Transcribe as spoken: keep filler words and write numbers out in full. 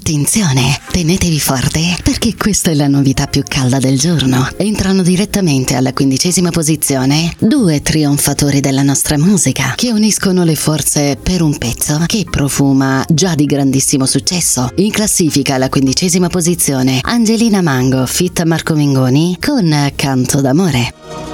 attenzione, tenetevi forte perché questa è la novità più calda del giorno. Entrano direttamente alla quindicesima posizione due trionfatori della nostra musica che uniscono le forze per un pezzo che profuma già di grandissimo successo. In classifica alla quindicesima posizione Angelina Mango feat. Marco Mengoni con Canto d'amore.